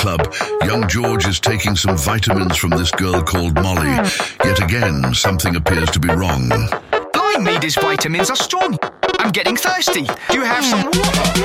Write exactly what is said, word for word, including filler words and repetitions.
club, young George is taking some vitamins from this girl called Molly. Yet again, something appears to be wrong. Blimey, these vitamins are strong. I'm getting thirsty. Do you have some water?